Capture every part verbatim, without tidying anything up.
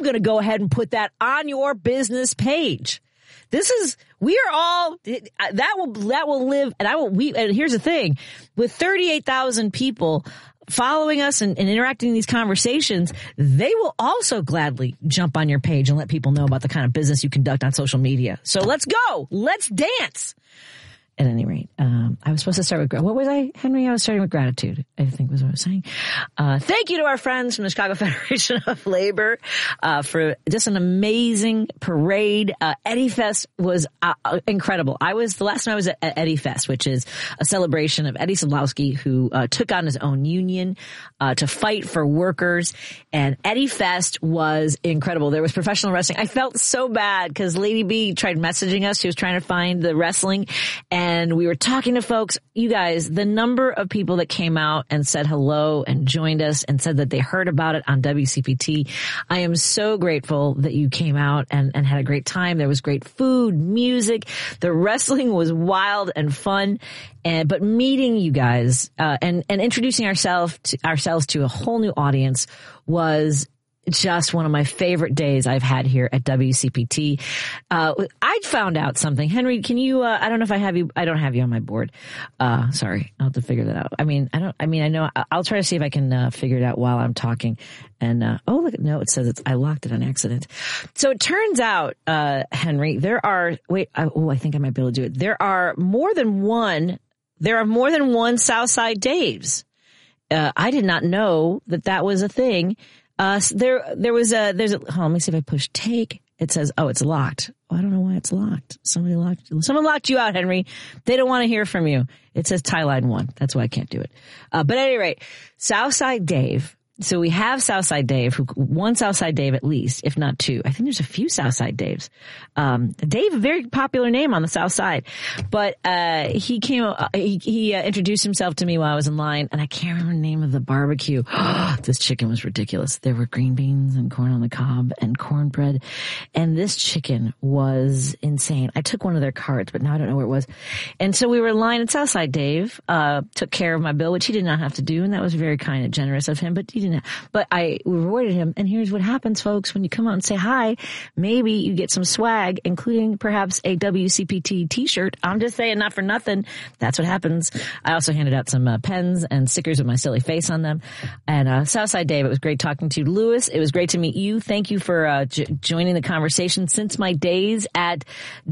I'm going to go ahead and put that on your business page. This is, we are all, that will, that will live, and I will, we, and here's the thing, with thirty-eight thousand people following us and, and interacting in these conversations, they will also gladly jump on your page and let people know about the kind of business you conduct on social media. So let's go. Let's dance. At any rate, um, I was supposed to start with, what was I, Henry? I was starting with gratitude, I think was what I was saying. Uh, thank you to our friends from the Chicago Federation of Labor, uh, for just an amazing parade. Uh, Eddie Fest was uh, incredible. I was, the last time I was at Eddie Fest, which is a celebration of Eddie Sadlowski, who, uh, took on his own union, uh, to fight for workers. And Eddie Fest was incredible. There was professional wrestling. I felt so bad because Lady B tried messaging us. She was trying to find the wrestling, and And we were talking to folks. You guys, the number of people that came out and said hello and joined us and said that they heard about it on W C P T. I am so grateful that you came out and, and had a great time. There was great food, music. The wrestling was wild and fun. And, but meeting you guys, uh, and, and introducing ourselves to, ourselves to a whole new audience was just one of my favorite days I've had here at W C P T. Uh, I found out something. Henry, can you, uh, I don't know if I have you, I don't have you on my board. Uh, sorry. I'll have to figure that out. I mean, I don't, I mean, I know, I'll try to see if I can, uh, figure it out while I'm talking. And, uh, oh, look, no, it says it's, I locked it on accident. So it turns out, uh, Henry, there are, wait, I, oh, I think I might be able to do it. There are more than one, there are more than one Southside Daves. Uh, I did not know that that was a thing. Uh, there, there was a, there's a, oh, let me see if I push take. It says, oh, it's locked. Oh, I don't know why it's locked. Somebody locked, someone locked you out, Henry. They don't want to hear from you. It says tie line one. That's why I can't do it. Uh, but at any rate, Southside Dave. So we have Southside Dave, who, one Southside Dave at least, if not two. I think there's a few Southside Daves. Um, Dave, a very popular name on the South Side. But, uh, he came, uh, he, he uh, introduced himself to me while I was in line, and I can't remember the name of the barbecue. This chicken was ridiculous. There were green beans and corn on the cob and cornbread. And this chicken was insane. I took one of their cards, but now I don't know where it was. And so we were in line, and Southside Dave, uh, took care of my bill, which he did not have to do. And that was very kind and generous of him, but he didn't. But I rewarded him. And here's what happens, folks. When you come out and say hi, maybe you get some swag, including perhaps a W C P T t-shirt. I'm just saying, not for nothing. That's what happens. I also handed out some uh, pens and stickers with my silly face on them. And uh, Southside Dave, it was great talking to you. Lewis, it was great to meet you. Thank you for uh, j- joining the conversation since my days at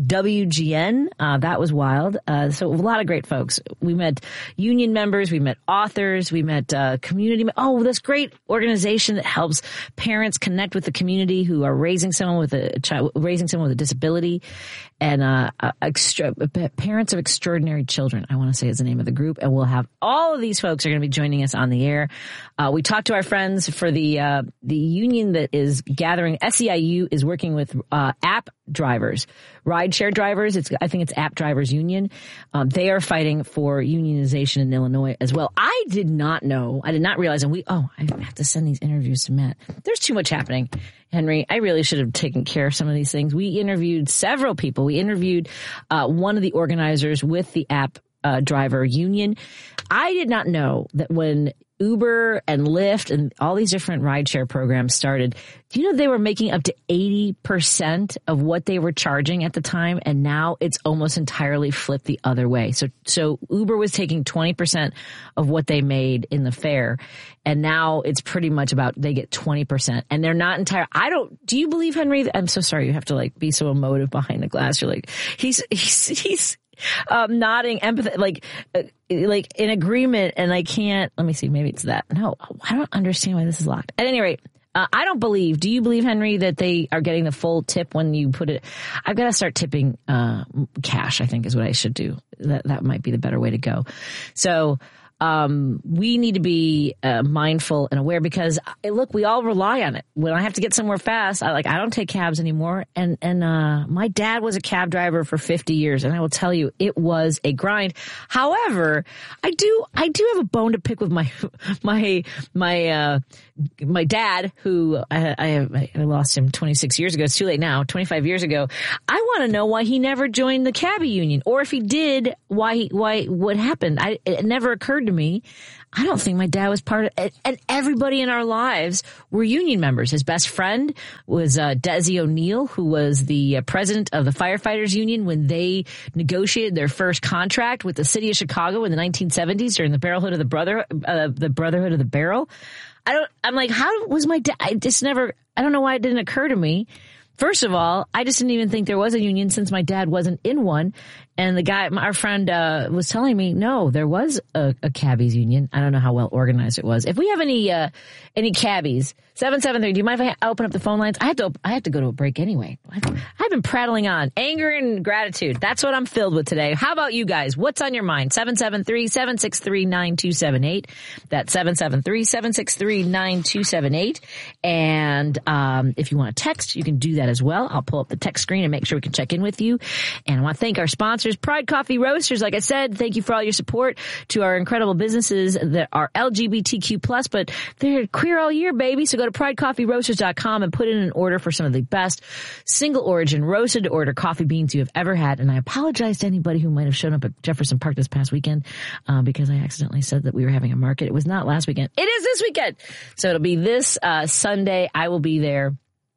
W G N. Uh, that was wild. Uh, so a lot of great folks. We met union members. We met authors. We met uh, community. Oh, that's great. Organization that helps parents connect with the community who are raising someone with a child, raising someone with a disability, and uh, extra, parents of extraordinary children, I want to say is the name of the group. And we'll have all of these folks are going to be joining us on the air. Uh, we talked to our friends for the uh, the union that is gathering. S E I U is working with uh, app drivers, rideshare drivers. It's I think it's App Drivers Union. Um, they are fighting for unionization in Illinois as well. I did not know. I did not realize. And we oh, I have to send these interviews to Matt. There's too much happening, Henry. I really should have taken care of some of these things. We interviewed several people. We interviewed uh, one of the organizers with the App uh, Driver Union. I did not know that when Uber and Lyft and all these different rideshare programs started, do you know they were making up to eighty percent of what they were charging at the time? And now it's almost entirely flipped the other way. So, so Uber was taking twenty percent of what they made in the fare. And now it's pretty much about, they get twenty percent and they're not entire. I don't, do you believe, Henry? I'm so sorry. You have to like be so emotive behind the glass. You're like, he's, he's, he's, um, nodding, empathy, like, uh, like in agreement. And I can't, let me see, maybe it's that. No, I don't understand why this is locked. At any rate, uh, I don't believe, do you believe, Henry, that they are getting the full tip when you put it? I've got to start tipping, uh, cash, I think is what I should do. That, that might be the better way to go. So, Um, we need to be uh, mindful and aware because uh, look, we all rely on it. When I have to get somewhere fast, I like, I don't take cabs anymore. And, and, uh, my dad was a cab driver for fifty years. And I will tell you, it was a grind. However, I do, I do have a bone to pick with my, my, my, uh, my dad who I, I, I lost him twenty-six years ago. It's too late now, twenty-five years ago. I want to know why he never joined the cabbie union, or if he did, why, why, what happened? I, it never occurred to to me, I don't think my dad was part of it. And everybody in our lives were union members. His best friend was uh, Desi O'Neill, who was the uh, president of the firefighters union when they negotiated their first contract with the city of Chicago in the nineteen seventies during the Barrelhood of the Brother, uh, the Brotherhood of the Barrel. I don't, I'm like, how was my dad? I just never, I don't know why it didn't occur to me. First of all, I just didn't even think there was a union since my dad wasn't in one. And the guy, our friend, uh, was telling me, no, there was a, a cabbies union. I don't know how well organized it was. If we have any, uh, any cabbies, seven seven three, do you mind if I open up the phone lines? I have to, I have to go to a break anyway. I've, I've been prattling on. Anger and gratitude. That's what I'm filled with today. How about you guys? What's on your mind? seven seven three, seven six three, nine two seven eight. That's seven seven three, seven six three, nine two seven eight. And, um, if you want to text, you can do that as well. I'll pull up the text screen and make sure we can check in with you. And I want to thank our sponsors, Pride Coffee Roasters. Like I said, thank you for all your support to our incredible businesses that are L G B T Q plus, but they're queer all year, baby. So go to pride coffee roasters dot com and put in an order for some of the best single origin roasted to order coffee beans you have ever had. And I apologize to anybody who might have shown up at Jefferson Park this past weekend, uh, because I accidentally said that we were having a market. It was not last weekend. It is this weekend. So it'll be this, uh, Sunday. I will be there.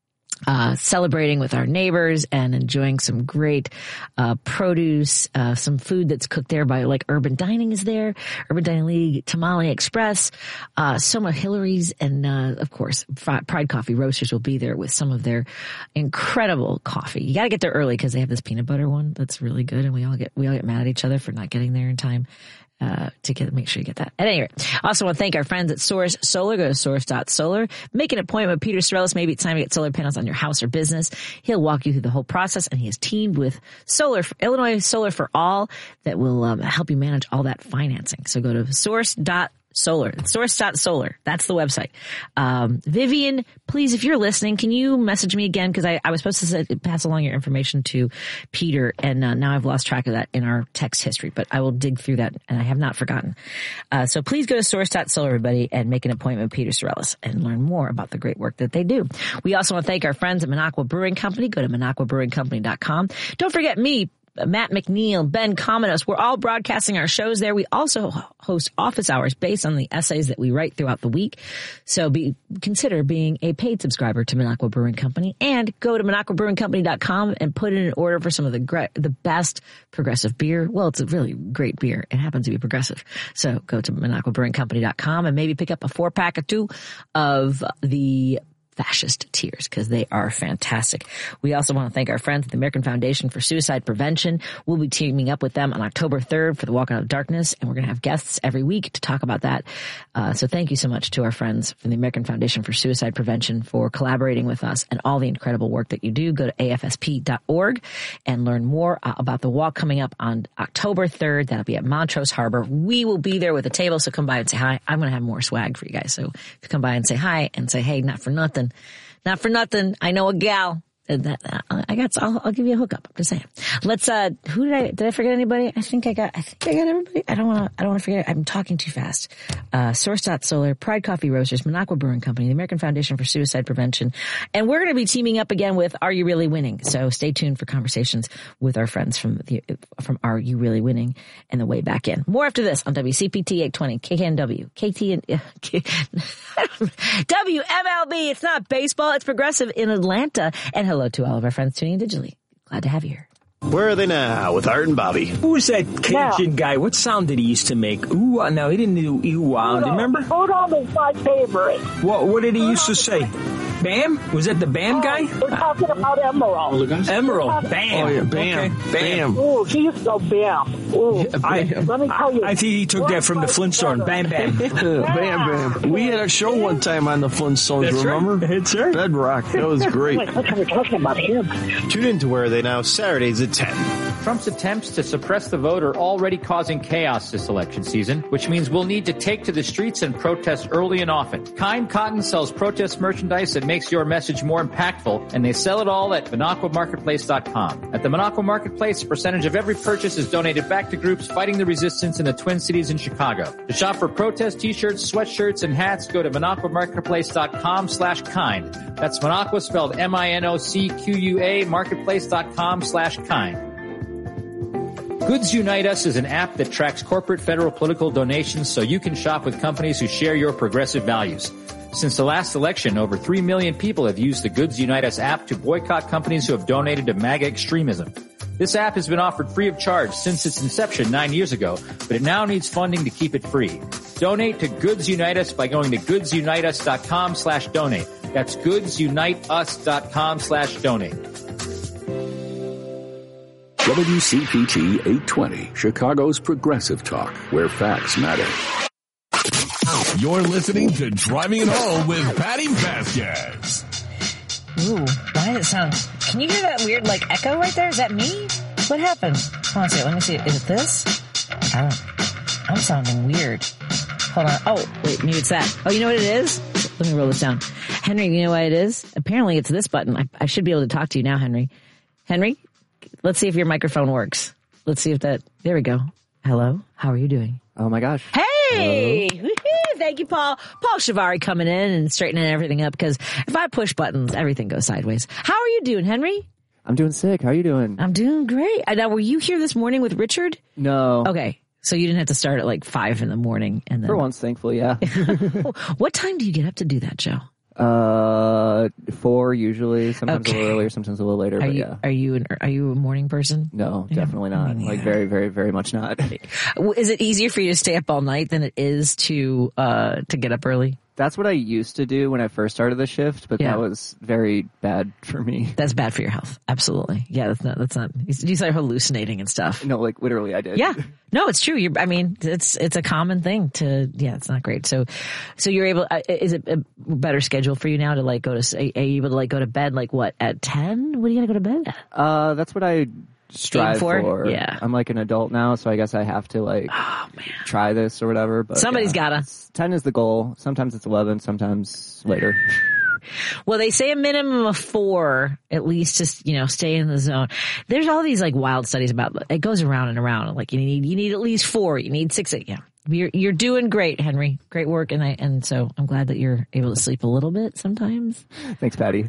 Uh, celebrating with our neighbors and enjoying some great, uh, produce, uh, some food that's cooked there by like Urban Dining is there, Urban Dining League, Tamale Express, uh, Soma Hillary's, and, uh, of course, Pride Coffee Roasters will be there with some of their incredible coffee. You gotta get there early because they have this peanut butter one that's really good, and we all get, we all get mad at each other for not getting there in time. Uh, to get, make sure you get that. At any rate, I also want to thank our friends at Source Solar. Go to source dot solar. Make an appointment with Peter Sorellis. Maybe it's time to get solar panels on your house or business. He'll walk you through the whole process, and he has teamed with Solar, Illinois Solar for All, that will um, help you manage all that financing. So go to source dot solar. source dot solar. That's the website. Um, Vivian, please, if you're listening, can you message me again? Because I, I was supposed to say, pass along your information to Peter, and uh, now I've lost track of that in our text history, but I will dig through that, and I have not forgotten. Uh, so please go to source dot solar, everybody, and make an appointment with Peter Sorellis and learn more about the great work that they do. We also want to thank our friends at Minocqua Brewing Company. Go to minocqua brewing company dot com. Don't forget me, Matt McNeil, Ben Cominos. We're all broadcasting our shows there. We also host office hours based on the essays that we write throughout the week. So be, consider being a paid subscriber to Minocqua Brewing Company, and go to minocqua brewing company dot com and put in an order for some of the gre- the best progressive beer. Well, it's a really great beer. It happens to be progressive. So go to minocqua brewing company dot com and maybe pick up a four pack or two of the fascist tears, because they are fantastic. We also want to thank our friends at the American Foundation for Suicide Prevention. We'll be teaming up with them on October third for the Walk Out of Darkness, and we're going to have guests every week to talk about that. Uh, so thank you so much to our friends from the American Foundation for Suicide Prevention for collaborating with us and all the incredible work that you do. Go to A F S P dot org and learn more uh, about the walk coming up on October third. That'll be at Montrose Harbor. We will be there with a table, so come by and say hi. I'm going to have more swag for you guys. So if you come by and say hi and say, hey, not for nothing. Not for nothing. I know a gal. That, uh, I got, I'll, I'll give you a hookup. I'm just saying. Let's, uh, who did I, did I forget anybody? I think I got, I think I got everybody. I don't want to, I don't want to forget. I'm talking too fast. Uh, source dot solar, Pride Coffee Roasters, Minocqua Brewing Company, the American Foundation for Suicide Prevention. And we're going to be teaming up again with Are You Really Winning? So stay tuned for conversations with our friends from the, from Are You Really Winning and the way back in. More after this on W C P T eight twenty, K K N W, K T and, uh, K, W M L B. It's not baseball. It's progressive in Atlanta. And hello to all of our friends tuning in digitally. Glad to have you here. Where are they now with Art and Bobby? Who was that Cajun now, guy? What sound did he used to make? Ooh, uh, no, he didn't do ooh, uh, do you remember? Udon is my favorite. What, what did he used to say? Bam? Was that the Bam oh, guy? We're talking about Emerald. Emerald. Bam. Oh, yeah, Bam. Okay. Bam. Ooh, he used to go Bam. Ooh. I, Let me tell you. I think he took that from the Flintstones. Bam, bam. Bam, Bam. We had a show one time on the Flintstones, That's remember? Right. That's right. Bedrock. That was great. Wait, I thought we were talking about him. Tune in to Where Are They Now, Saturdays at ten. Trump's attempts to suppress the vote are already causing chaos this election season, which means we'll need to take to the streets and protest early and often. Kind Cotton sells protest merchandise that makes your message more impactful, and they sell it all at minocqua marketplace dot com. At the Minocqua Marketplace, a percentage of every purchase is donated back to groups fighting the resistance in the Twin Cities and Chicago. To shop for protest t-shirts, sweatshirts, and hats, go to minocqua marketplace dot com slash kind. That's Minocqua spelled M I N O C Q U A marketplace dot com slash kind. Goods Unite Us is an app that tracks corporate, federal, political donations so you can shop with companies who share your progressive values. Since the last election, over three million people have used the Goods Unite Us app to boycott companies who have donated to MAGA extremism. This app has been offered free of charge since its inception nine years ago, but it now needs funding to keep it free. Donate to Goods Unite Us by going to goodsuniteus.com slash donate. That's goodsuniteus.com slash donate. W C P T eight twenty, Chicago's progressive talk, where facts matter. You're listening to Driving It Home with Patty Vasquez. Ooh, why does it sound... Can you hear that weird, like, echo right there? Is that me? What happened? Hold on a second. Let me see. Is it this? I don't... I'm sounding weird. Hold on. Oh, wait. Maybe it's that. Oh, you know what it is? Let me roll this down. Henry, you know what it is? Apparently it's this button. I, I should be able to talk to you now, Henry. Henry, let's see if your microphone works. Let's see if that... There we go. Hello? How are you doing? Oh, my gosh. Hey! Woo-hoo. Thank you, Paul. Paul Shivari coming in and straightening everything up, because if I push buttons, everything goes sideways. How are you doing, Henry? I'm doing sick. How are you doing? I'm doing great. Now, were you here this morning with Richard? No. Okay. So you didn't have to start at like five in the morning. And then... For once, thankfully, yeah. What time do you get up to do that, Joe? Uh, four usually. Sometimes Okay. a little earlier, sometimes a little later. Are but you yeah. are you an, are you a morning person? No, definitely not. Yeah. Like very, very, very much not. Is it easier for you to stay up all night than it is to uh to get up early? That's what I used to do when I first started the shift, but Yeah. that was very bad for me. That's bad for your health. Absolutely. Yeah, that's not that's not. You start hallucinating and stuff. No, like literally, I did. Yeah. No, it's true. You're, I mean, it's it's a common thing to. Yeah, it's not great. So, so you're able. Uh, is it a better schedule for you now to like go to? Are you able to like go to bed like what at ten? What do you gotta go to bed at? Uh, that's what I strive for? for. Yeah. I'm like an adult now, so I guess I have to like Oh man. try this or whatever. But Somebody's yeah, gotta. it's- ten is the goal. Sometimes it's eleven, sometimes later. Well, they say a minimum of four, at least, to, you know, stay in the zone. There's all these like wild studies about it. Goes around and around. Like you need, you need at least four. You need six. Yeah, you're you're doing great, Henry. Great work, and I and so I'm glad that you're able to sleep a little bit sometimes. Thanks, Patty.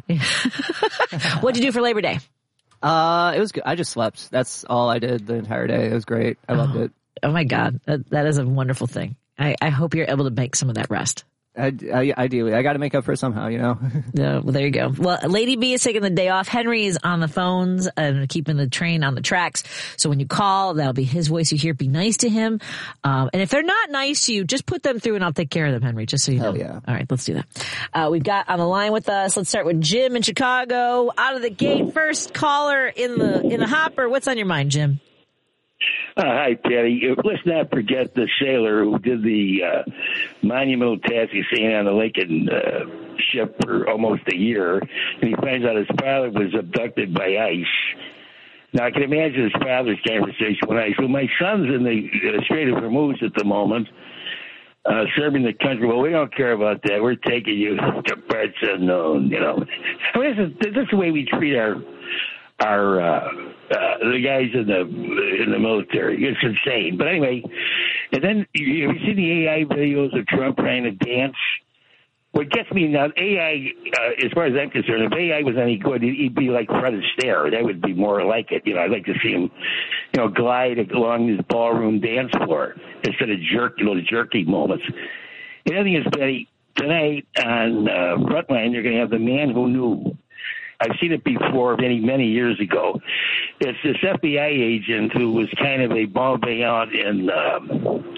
What'd you do for Labor Day? Uh, it was good. I just slept. That's all I did the entire day. It was great. I loved it. Oh my God, that that is a wonderful thing. I, I hope you're able to make some of that rest. I, I, ideally, I got to make up for it somehow, you know. Yeah, well, there you go. Well, Lady B is taking the day off. Henry is on the phones and keeping the train on the tracks. So when you call, that'll be his voice you hear. Be nice to him. Um, and if they're not nice to you, just put them through and I'll take care of them, Henry, just so you know. Hell yeah. All right, let's do that. Uh, we've got on the line with us. Let's start with Jim in Chicago. Out of the gate, first caller in the in the hopper. What's on your mind, Jim? Uh, hi, Patty. Uh, Let's not forget the sailor who did the uh, monumental task of staying on the Lincoln uh, ship for almost a year, and he finds out his father was abducted by ICE. Now, I can imagine his father's conversation with ICE. Well, my son's in the uh, Strait of Hormuz at the moment, uh, serving the country. Well, we don't care about that. We're taking you to parts unknown, you know. I mean, this is, this is the way we treat our our uh, uh, the guys in the in the military. It's insane. But anyway, and then you, have you seen the A I videos of Trump trying to dance? What gets me now, A I, uh, as far as I'm concerned, if A I was any good, he'd be like Fred Astaire. That would be more like it. You know, I'd like to see him, you know, glide along this ballroom dance floor instead of jerk, you know, the jerky moments. The other thing is, Betty, tonight on uh, Frontline, you're going to have The Man Who Knew. I've seen it before many, many years ago. It's this F B I agent who was kind of a bon vivant in, um,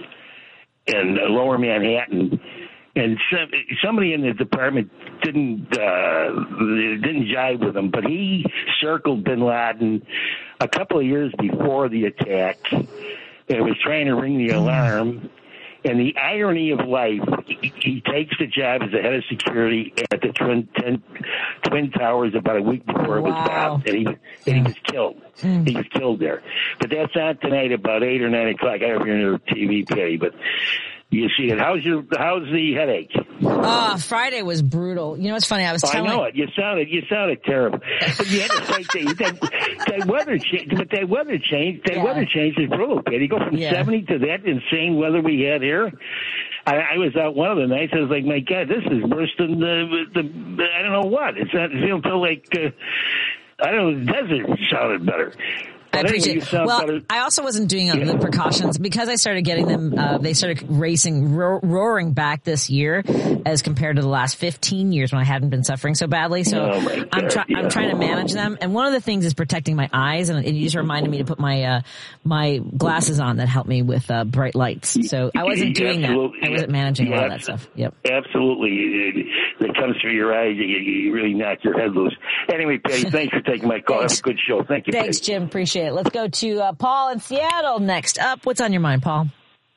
in lower Manhattan. And some, somebody in the department didn't uh, didn't jive with him, but he circled bin Laden a couple of years before the attack and was trying to ring the alarm. And the irony of life, he, he takes the job as the head of security at the Twin, ten, Twin Towers about a week before it was Wow. bombed, and he, and he was killed. He was killed there. But that's on tonight about eight or nine o'clock. I don't know if you're on your T V, Patty, but you see it. How's your How's the headache? Ah, Friday was brutal. You know what's funny? I was I telling. know it. You sounded you sounded terrible. But you had to fight that, that, that weather change. But that weather change, that Yeah. weather change is brutal. Patty. You go from Yeah. seventy to that insane weather we had here. I, I was out one of the nights. I was like, my God, this is worse than the the. I don't know what. It's not. It feels like uh, I don't know. The desert sounded better. I But appreciate anyway, it. you sound Well, better. I also wasn't doing uh, the precautions because I started getting them. Uh, they started racing, ro- roaring back this year as compared to the last fifteen years when I hadn't been suffering so badly. So Oh, my I'm, God, try- yeah. I'm trying to manage them. And one of the things is protecting my eyes. And, and you just reminded me to put my uh, my glasses on that help me with uh, bright lights. So I wasn't doing Absolutely. that. I wasn't managing Yeah, all of that stuff. Yep. Absolutely. It, it comes through your eyes. You, you really knock your head loose. Anyway, Patty, thanks for taking my call. Have a good show. Thank you, Thanks, Patty. Jim. Appreciate it. Let's go to uh, Paul in Seattle next up. What's on your mind, Paul?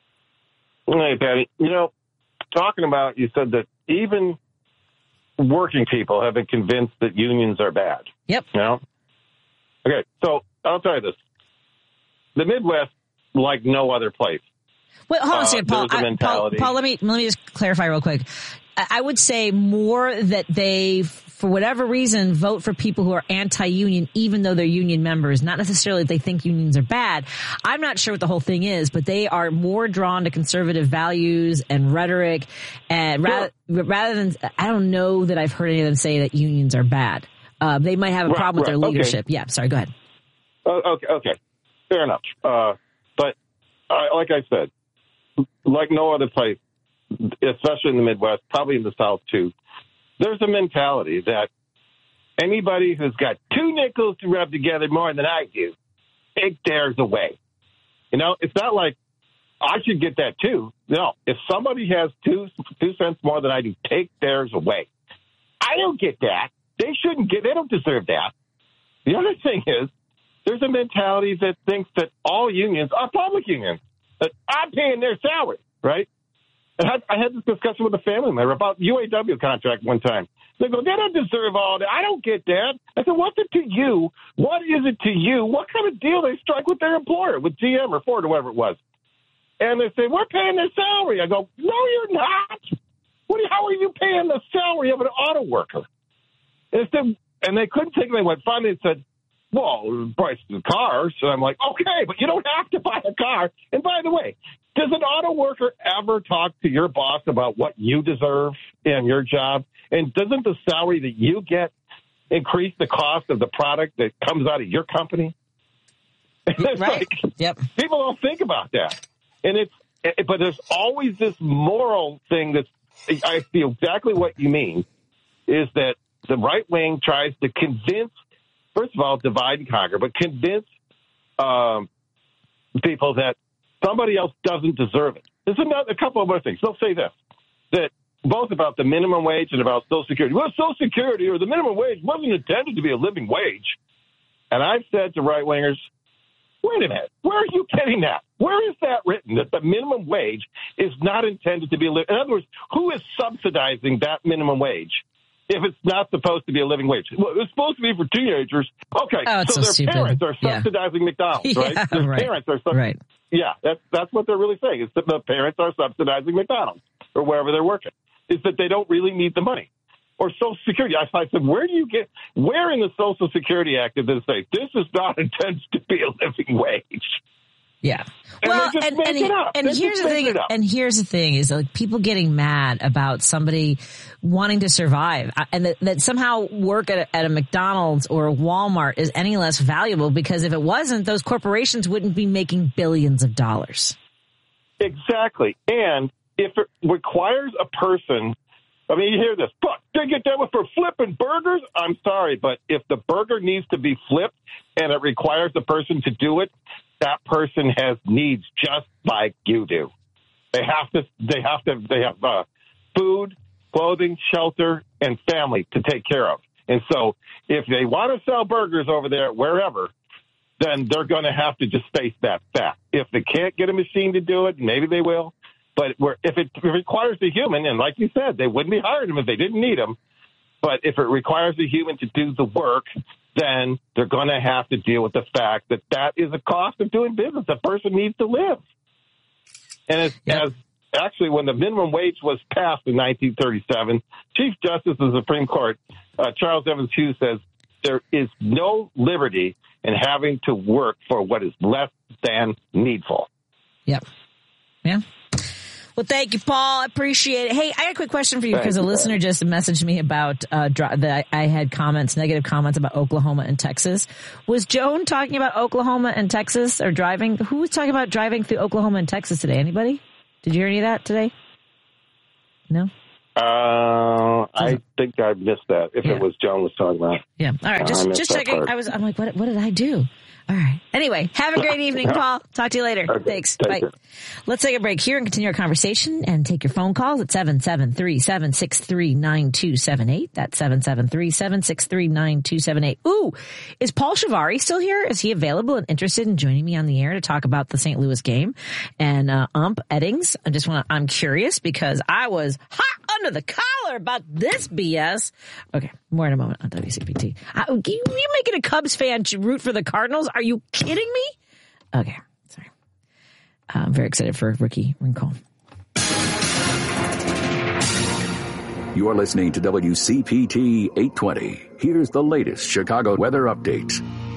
Hey, Patty. You know, talking about, you said that even working people have been convinced that unions are bad. Yep. You know? Okay, so I'll tell you this. The Midwest, like no other place. Wait, hold on a Uh, second, Paul. there's a I- Paul, mentality. Paul, let me let me just clarify real quick. I I would say more that they, for whatever reason, vote for people who are anti-union, even though they're union members. Not necessarily that they think unions are bad. I'm not sure what the whole thing is, but they are more drawn to conservative values and rhetoric, and rather, rather than I don't know that I've heard any of them say that unions are bad. Uh, they might have a Right, problem with right, their okay. leadership. Yeah, sorry. Go ahead. Oh, okay, okay. Fair enough. Uh, but uh, like I said, like no other place, especially in the Midwest, probably in the South too, there's a mentality that anybody who's got two nickels to rub together more than I do, take theirs away. You know, it's not like I should get that too. No, if somebody has two two cents more than I do, take theirs away. I don't get that. They shouldn't get. They don't deserve that. The other thing is, there's a mentality that thinks that all unions are public unions, that I'm paying their salary, right? And I, I had this discussion with a family member about U A W contract one time. They go, they don't deserve all that. I don't get that. I said, what's it to you? What is it to you? What kind of deal they strike with their employer, with G M or Ford or whatever it was? And they say, we're paying their salary. I go, no, you're not. What? Are you, how are you paying the salary of an auto worker? And, said, and they couldn't take it. They went, finally said, well, the price of the cars. So I'm like, okay, but you don't have to buy a car. And by the way, does an auto worker ever talk to your boss about what you deserve in your job? And doesn't the salary that you get increase the cost of the product that comes out of your company? It's Right. like, Yep. people don't think about that. And it's, it, but there's always this moral thing that's, I feel exactly what you mean, is that the right wing tries to convince, first of all, divide and conquer, but convince um, people that somebody else doesn't deserve it. There's another, a couple of other things. They'll say this, that both about the minimum wage and about Social Security. Well, Social Security or the minimum wage wasn't intended to be a living wage. And I've said to right-wingers, wait a minute, where are you getting that? Where is that written, that the minimum wage is not intended to be a living? In other words, who is subsidizing that minimum wage if it's not supposed to be a living wage? Well, it's supposed to be for teenagers. Okay, Oh, it's so so their stupid. parents are Yeah. subsidizing McDonald's, right? Yeah, Their right. parents are sub- Right. Yeah, that's that's what they're really saying. Is that the parents are subsidizing McDonald's or wherever they're working. Is that they don't really need the money. Or Social Security. I I said, where do you get, where in the Social Security Act did this say, this is not intended to be a living wage? Yeah. And Well, they just and make and, it up. and They here's just the make thing. it up. And here's the thing: is like people getting mad about somebody wanting to survive, uh, and that, that somehow work at a, at a McDonald's or a Walmart is any less valuable because if it wasn't, those corporations wouldn't be making billions of dollars. Exactly. And if it requires a person, I mean, you hear this, but they get that for flipping burgers? I'm sorry, but if the burger needs to be flipped and it requires the person to do it, that person has needs just like you do. They have to, they have to, they have uh, food, clothing, shelter, and family to take care of. And so if they want to sell burgers over there, wherever, then they're going to have to just face that fact. If they can't get a machine to do it, maybe they will. But if it requires a human, and like you said, they wouldn't be hiring them if they didn't need them. But if it requires a human to do the work, then they're going to have to deal with the fact that that is a cost of doing business. A person needs to live. And as, Yep. as actually, when the minimum wage was passed in nineteen thirty-seven, Chief Justice of the Supreme Court, uh, Charles Evans Hughes, says there is no liberty in having to work for what is less than needful. Yep. Yeah. Well, thank you, Paul. I appreciate it. Hey, I got a quick question for you because a listener just messaged me about uh, dri- that I had comments, negative comments about Oklahoma and Texas. Was Joan talking about Oklahoma and Texas or driving? Who was talking about driving through Oklahoma and Texas today? Anybody? Did you hear any of that today? No? Uh, I think I missed that. If Yeah. it was Joan was talking about. Yeah. All right. I Just missed just that checking. part. I was. I'm like, what? What did I do? All right. Anyway, have a great evening, Paul. Talk to you later. Okay, Thanks. take Bye. care. Let's take a break here and continue our conversation and take your phone calls at seven seven three, seven six three, nine two seven eight. That's seven seven three, seven six three, nine two seven eight. Ooh, is Paul Shivari still here? Is he available and interested in joining me on the air to talk about the Saint Louis game and uh, Ump Eddings? I just want to, I'm curious because I was hot under the collar about this B S. Okay, more in a moment on W C P T. I, you, you making a Cubs fan to root for the Cardinals? Are you kidding me? Okay, sorry. I'm very excited for rookie Rincon. You are listening to W C P T eight twenty. Here's the latest Chicago weather update.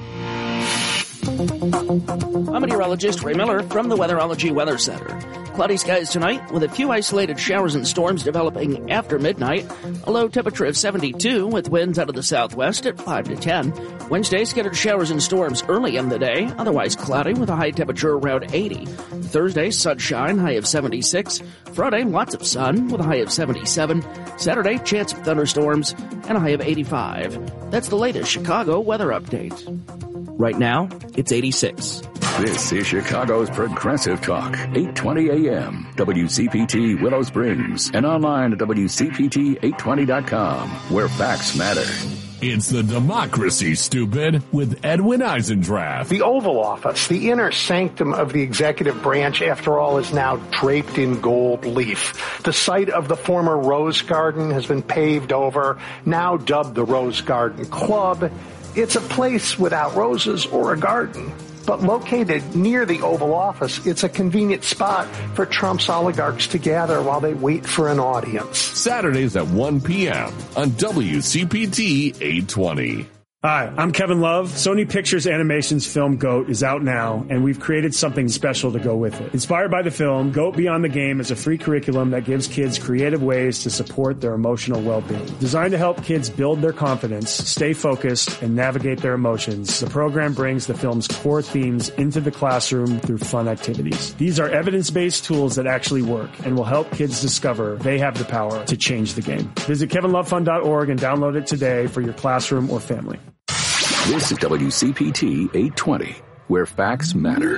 I'm meteorologist Ray Miller from the Weatherology Weather Center. Cloudy skies tonight with a few isolated showers and storms developing after midnight. A low temperature of seventy-two with winds out of the southwest at five to ten. Wednesday, scattered showers and storms early in the day, otherwise cloudy with a high temperature around eighty. Thursday, sunshine, high of seventy-six. Friday, lots of sun with a high of seventy-seven. Saturday, chance of thunderstorms and a high of eighty-five. That's the latest Chicago weather update. Right now, it's eighty-six. This is Chicago's Progressive Talk, eight twenty a.m. W C P T Willow Springs and online at W C P T eight twenty dot com, where facts matter. It's the Democracy, Stupid, with Edwin Eisendrath. The Oval Office, the inner sanctum of the executive branch, after all, is now draped in gold leaf. The site of the former Rose Garden has been paved over, now dubbed the Rose Garden Club. It's a place without roses or a garden. But located near the Oval Office, it's a convenient spot for Trump's oligarchs to gather while they wait for an audience. Saturdays at one p.m. on W C P T eight twenty. Hi, I'm Kevin Love. Sony Pictures Animation's film GOAT is out now, and we've created something special to go with it. Inspired by the film, GOAT Beyond the Game is a free curriculum that gives kids creative ways to support their emotional well-being. Designed to help kids build their confidence, stay focused, and navigate their emotions, the program brings the film's core themes into the classroom through fun activities. These are evidence-based tools that actually work and will help kids discover they have the power to change the game. Visit kevin love fund dot org and download it today for your classroom or family. This is W C P T eight twenty, where facts matter.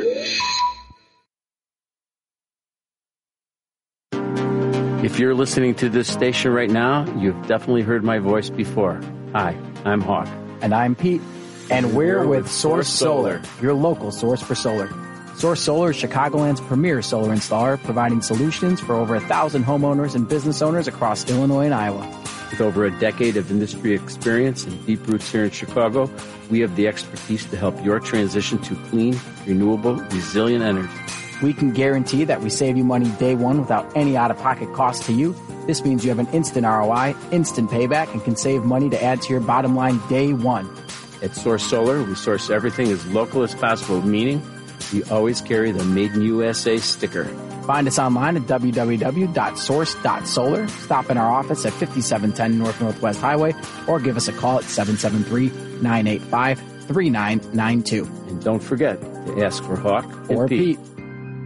If you're listening to this station right now, you've definitely heard my voice before. Hi, I'm Hawk. And I'm Pete. And we're with Source Solar, your local source for solar. Source Solar is Chicagoland's premier solar installer, providing solutions for over a thousand homeowners and business owners across Illinois and Iowa. With over a decade of industry experience and deep roots here in Chicago, we have the expertise to help your transition to clean, renewable, resilient energy. We can guarantee that we save you money day one without any out-of-pocket cost to you. This means you have an instant R O I, instant payback, and can save money to add to your bottom line day one. At Source Solar, we source everything as local as possible, meaning we always carry the Made in U S A sticker. Find us online at w w w dot source dot solar. Stop in our office at fifty-seven ten North Northwest Highway or give us a call at seven seven three, nine eight five, three nine nine two. And don't forget to ask for Hawk or and Pete. Pete.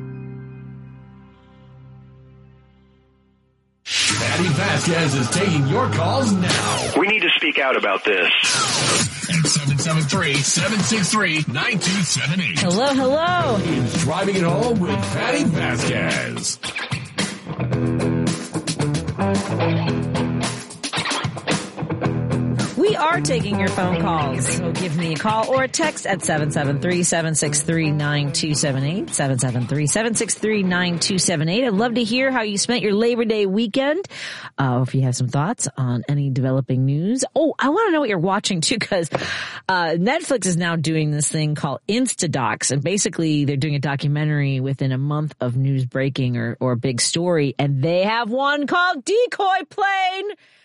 Patty Vasquez is taking your calls now. We need to speak out about this. At seven seven three, seven six three, nine two seven eight. Hello, hello. It's Driving It Home with Patty Vasquez. We are taking your phone calls. So give me a call or a text at seven seven three, seven six three, nine two seven eight, seven seven three, seven six three, nine two seven eight. I'd love to hear how you spent your Labor Day weekend. Uh, if you have some thoughts on any developing news. Oh, I want to know what you're watching too, because uh, Netflix is now doing this thing called Instadocs. And basically they're doing a documentary within a month of news breaking or, or a big story. And they have one called Decoy Plane.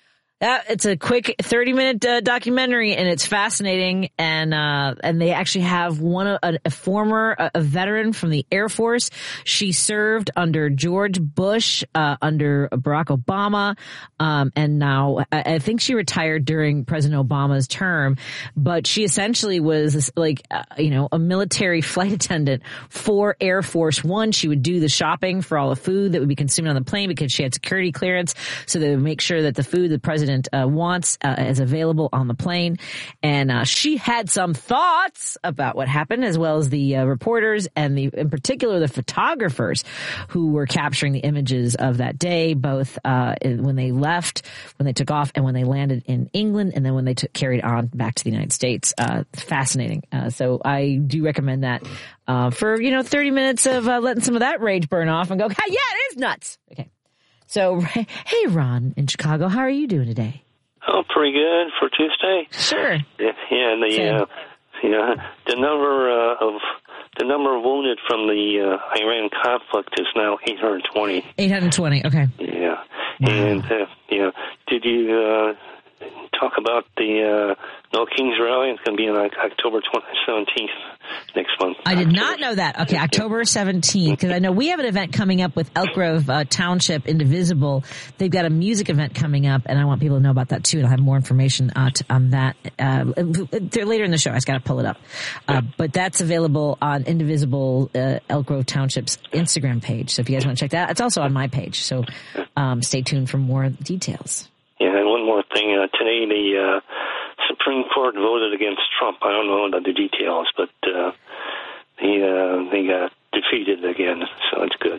Uh, it's a quick thirty minute uh, documentary, and it's fascinating. And uh, and they actually have one a, a former a, a veteran from the Air Force. She served under George Bush, uh, under Barack Obama, um, and now I, I think she retired during President Obama's term. But she essentially was like uh, you know a military flight attendant for Air Force One. She would do the shopping for all the food that would be consumed on the plane because she had security clearance, so they would make sure that the food the president uh, wants uh, is available on the plane. And uh, she had some thoughts about what happened, as well as the uh, reporters and the, in particular, the photographers who were capturing the images of that day, both uh, when they left, when they took off, and when they landed in England, and then when they took, carried on back to the United States. Uh, fascinating. Uh, so I do recommend that uh, for, you know, thirty minutes of uh, letting some of that rage burn off and go, yeah, it is nuts. Okay. So, hey, Ron in Chicago, how are you doing today? Oh, pretty good for Tuesday. Sure. Yeah, yeah the uh, yeah, the number uh, of the number wounded from the uh, Iran conflict is now eight hundred twenty. eight hundred twenty. Okay. Yeah, wow. And uh, yeah, did you uh, talk about the uh, No Kings rally? It's going to be on October seventeenth next month. I did not know that. Okay, October seventeenth, because I know we have an event coming up with Elk Grove uh, Township Indivisible. They've got a music event coming up, and I want people to know about that too. And I'll have more information uh, to, on that uh, later in the show. I just got to pull it up. Uh, but that's available on Indivisible uh, Elk Grove Township's Instagram page. So if you guys want to check that out, it's also on my page. So um, stay tuned for more details. Yeah, and one more thing. Uh, today, the uh, Supreme Court voted against Trump. I don't know the details, but uh, he, uh, they got defeated again, so it's good.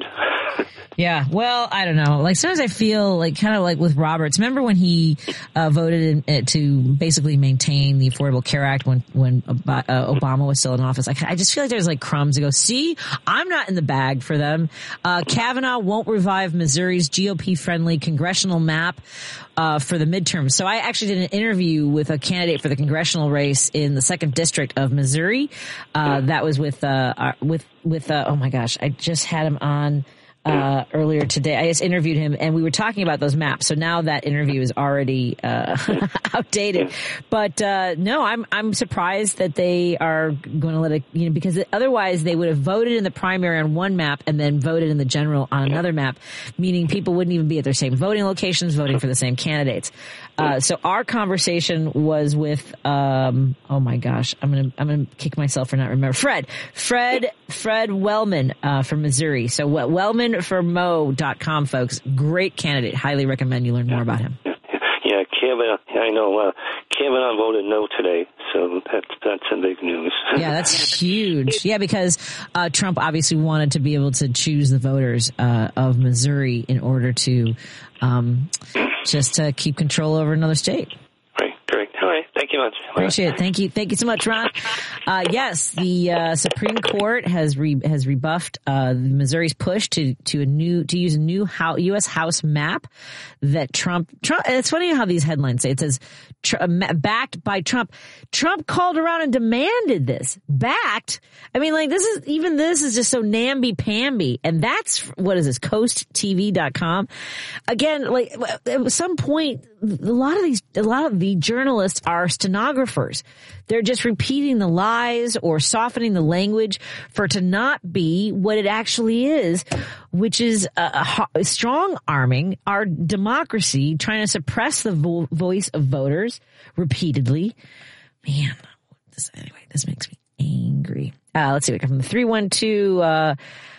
Yeah, well, I don't know. Like, sometimes I feel like kind of like with Roberts. Remember when he uh, voted in, uh, to basically maintain the Affordable Care Act when when uh, Obama was still in office? Like, I just feel like there's like crumbs to go, see, I'm not in the bag for them. Uh, Kavanaugh won't revive Missouri's G O P-friendly congressional map uh, for the midterms. So I actually did an interview with a candidate for the congressional race in the second district of Missouri. Uh, that was with uh, our, with with uh, oh my gosh, I just had him on. Uh, earlier today. I just interviewed him and we were talking about those maps. So now that interview is already, uh, outdated. But, uh, no, I'm, I'm surprised that they are going to let it, you know, because otherwise they would have voted in the primary on one map and then voted in the general on another map, meaning people wouldn't even be at their same voting locations, voting for the same candidates. Uh, so our conversation was with, um, oh my gosh, I'm going to, I'm going to kick myself for not remembering. Fred, Fred, Fred Wellman, uh, from Missouri. So wellman for mo dot com, folks. Great candidate. Highly recommend you learn more about him. Yeah, Kavanaugh, I know, uh, Kavanaugh voted no today. So that's, that's some big news. Yeah, that's huge. Yeah, because, uh, Trump obviously wanted to be able to choose the voters, uh, of Missouri in order to, um, just to keep control over another state. Right, great. All right, thank you much. Appreciate it. Thank you. Thank you so much, Ron. Uh, yes, the uh, Supreme Court has re- has rebuffed uh, Missouri's push to to a new to use a new House, U S House map that Trump. Trump. It's funny how these headlines say it says tr- backed by Trump. Trump called around and demanded this. Backed. I mean, like this is even this is just so namby pamby, and that's what is this coast T V dot com. Again, like at some point, a lot of these, a lot of the journalists are stenographers. They're just repeating the lies or softening the language for it to not be what it actually is, which is a, a strong arming our democracy, trying to suppress the vo- voice of voters repeatedly. Man, this, anyway, this makes me angry. Uh, let's see, we come from the three one two, uh,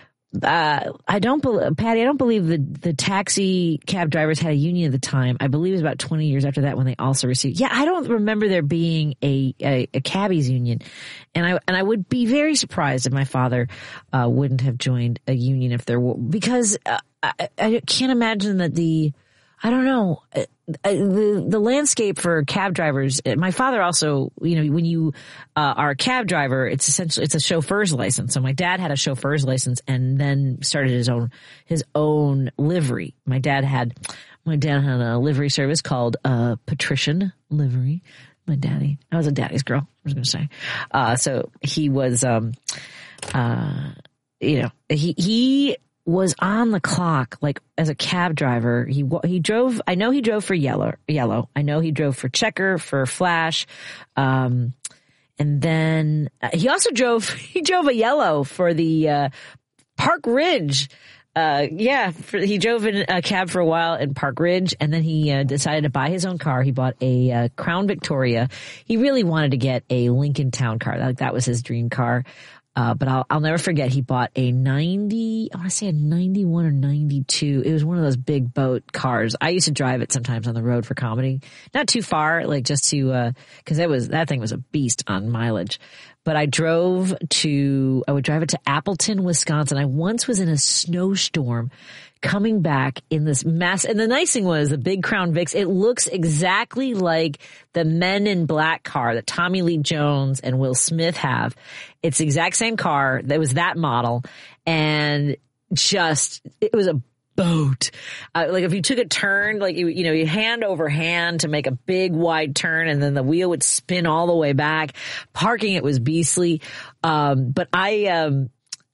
Uh, I don't believe, Patty, I don't believe the, the taxi cab drivers had a union at the time. I believe it was about twenty years after that when they also received, yeah, I don't remember there being a, a, a cabbies union. And I, and I would be very surprised if my father, uh, wouldn't have joined a union if there were, because uh, I, I can't imagine that the, I don't know, uh, the the landscape for cab drivers. My father also, you know, when you uh, are a cab driver, it's essentially it's a chauffeur's license. So my dad had a chauffeur's license and then started his own his own livery. My dad had my dad had a livery service called uh, Patrician Livery. My daddy, I was a daddy's girl. I was going to say. Uh, so he was, um, uh, you know, he he. was on the clock, like as a cab driver. He he drove. I know he drove for Yellow. Yellow. I know he drove for Checker, for Flash, um, and then uh, he also drove. He drove a Yellow for the uh, Park Ridge. Uh, yeah, for, he drove in a cab for a while in Park Ridge, and then he uh, decided to buy his own car. He bought a uh, Crown Victoria. He really wanted to get a Lincoln Town Car. Like that was his dream car. Uh, but I'll, I'll never forget, he bought a ninety, I want to say a ninety-one or ninety-two. It was one of those big boat cars. I used to drive it sometimes on the road for comedy. Not too far, like just to, uh, cause it was, that thing was a beast on mileage. But I drove to, I would drive it to Appleton, Wisconsin. I once was in a snowstorm coming back in this mass. And the nice thing was the big Crown Vics, it looks exactly like the Men in Black car that Tommy Lee Jones and Will Smith have. It's the exact same car. That was that model. And just, it was a boat. Uh, like if you took a turn, like you, you know, you hand over hand to make a big wide turn, and then the wheel would spin all the way back. Parking it was beastly. Um, but I, um,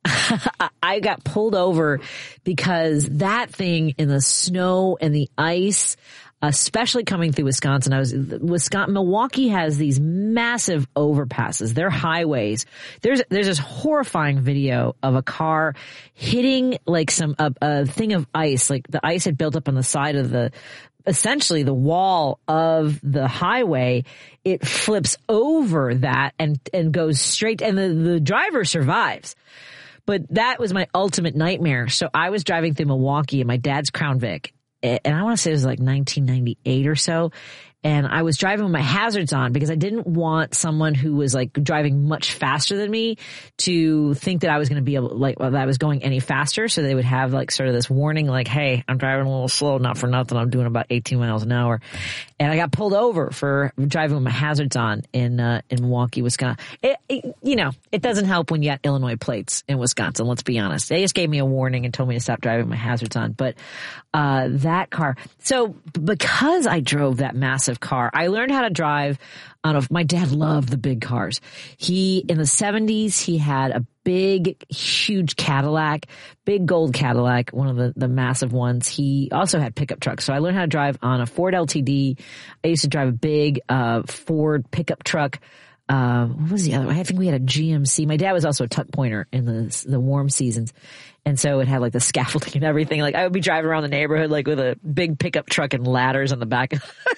I got pulled over because that thing in the snow and the ice, especially coming through Wisconsin, I was, Wisconsin, Milwaukee has these massive overpasses. They're highways. There's, there's this horrifying video of a car hitting like some, a, a thing of ice, like the ice had built up on the side of the, essentially the wall of the highway. It flips over that and, and goes straight, and the, the driver survives. But that was my ultimate nightmare. So I was driving through Milwaukee in my dad's Crown Vic, and I want to say it was like nineteen ninety-eight or so. And I was driving with my hazards on because I didn't want someone who was like driving much faster than me to think that I was going to be able, like, well, that I was going any faster. So they would have like sort of this warning, like, hey, I'm driving a little slow, not for nothing. I'm doing about eighteen miles an hour. And I got pulled over for driving with my hazards on in, uh, in Milwaukee, Wisconsin. It, it, you know, it doesn't help when you got Illinois plates in Wisconsin. Let's be honest. They just gave me a warning and told me to stop driving with my hazards on. But, uh, that car. So because I drove that massive car, I learned how to drive on a, my dad loved the big cars. He, in the seventies, he had a big, huge Cadillac, big gold Cadillac, one of the, the massive ones. He also had pickup trucks. So I learned how to drive on a Ford L T D. I used to drive a big, uh, Ford pickup truck. Uh, what was the other one? I think we had a G M C. My dad was also a tuck pointer in the, the warm seasons. And so it had like the scaffolding and everything. Like I would be driving around the neighborhood, like with a big pickup truck and ladders on the back.